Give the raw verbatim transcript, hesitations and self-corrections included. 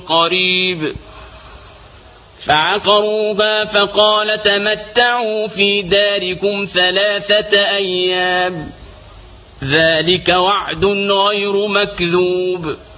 قريب فعقروها فقال تمتعوا في داركم ثلاثة أيام ذلك وعد غير مكذوب.